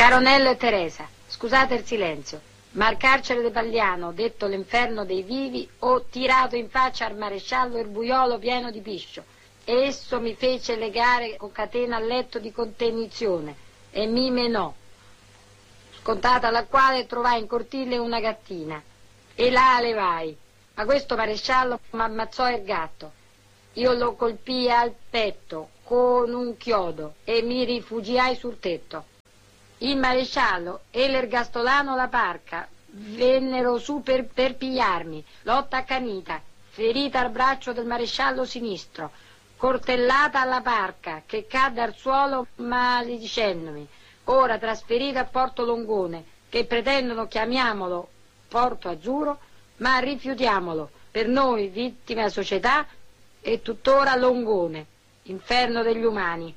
Caro Nello e Teresa, scusate il silenzio, ma al carcere di Pagliano, detto l'inferno dei vivi, ho tirato in faccia al maresciallo il buiolo pieno di piscio, e esso mi fece legare con catena al letto di contenizione e mi menò, scontata la quale trovai in cortile una gattina e la levai, ma questo maresciallo m'ammazzò il gatto. Io lo colpii al petto con un chiodo e mi rifugiai sul tetto. Il maresciallo e l'ergastolano La Parca vennero su per pigliarmi, lotta accanita, ferita al braccio del maresciallo sinistro, coltellata alla Parca, che cadde al suolo maledicendomi, ora trasferita a Porto Longone, che pretendono chiamiamolo Porto Azzurro, ma rifiutiamolo, per noi vittima società e tuttora Longone, inferno degli umani.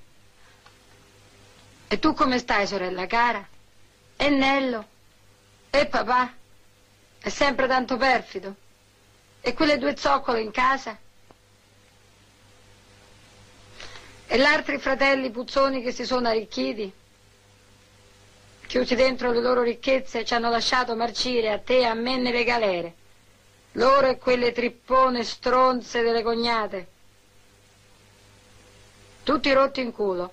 E tu come stai, sorella cara? E Nello? E papà? È sempre tanto perfido? E quelle due zoccole in casa? E gli altri fratelli puzzoni che si sono arricchiti? Chiusi dentro le loro ricchezze, ci hanno lasciato marcire a te e a me nelle galere. Loro e quelle trippone stronze delle cognate. Tutti rotti in culo.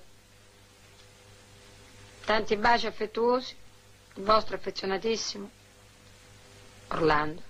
Tanti baci affettuosi, il vostro affezionatissimo Orlando.